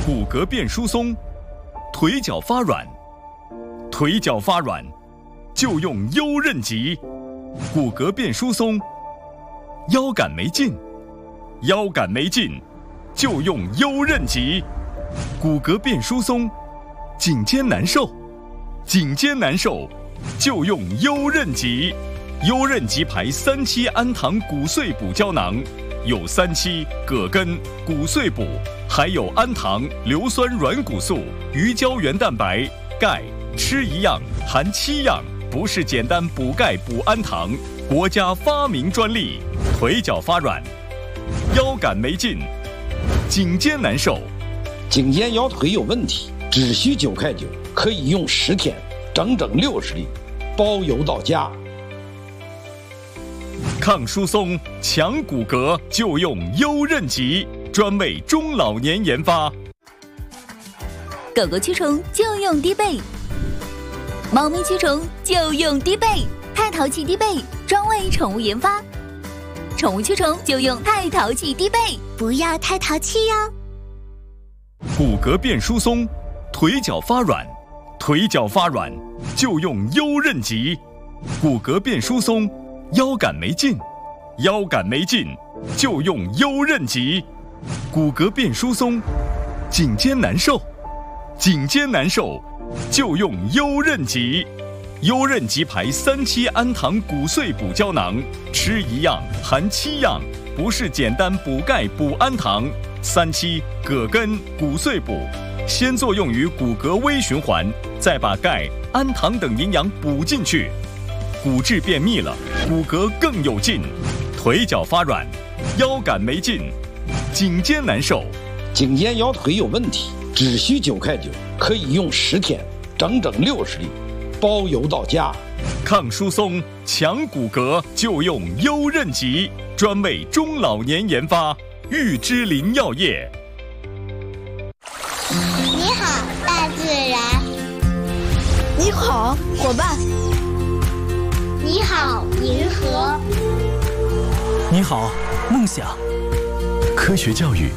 骨骼变疏松，腿脚发软。腿脚发软，就用优韧脊。骨骼变疏松，腰杆没劲。腰杆没劲，就用优韧脊。骨骼变疏松，颈肩难受。颈肩难受，就用优韧脊。优韧脊牌3期氨糖骨碎补胶囊，有3期葛根、骨碎补，还有氨糖、硫酸软骨素、鱼胶原蛋白、钙，吃一样含7样，不是简单补钙补氨糖，国家发明专利。腿脚发软，腰杆没劲，颈肩难受， 颈肩腰腿有问题，只需9块9，可以用10天，整整60粒，包邮到家。 抗疏松、强骨骼就用优韧脊，专为中老年研发。 狗狗驱虫就用低倍，猫咪驱虫就用低倍，太淘气低倍专为宠物研发。宠物驱虫就用太淘气低倍， 不要太淘气哟。 骨骼变疏松，腿脚发软。腿脚发软，就用优韧脊。骨骼变疏松，腰杆没劲。腰杆没劲，就用优韧脊。骨骼变疏松，颈肩难受。颈肩难受，就用优韧脊。优韧脊牌3期氨糖骨碎补胶囊，吃一样含7样，不是简单补钙补氨糖。3期葛根骨碎补，先作用于骨骼微循环，再把钙、氨糖等营养补进去，骨质变密了，骨骼更有劲。腿脚发软，腰杆没劲，颈肩难受， 颈肩腰腿有问题，只需9块9，可以用10天，整整60粒，包邮到家。 抗疏松、强骨骼就用优韧脊，专为中老年研发。玉芝林药业。 你好，大自然。 你好，伙伴。 你好，银河。 你好，梦想。科学教育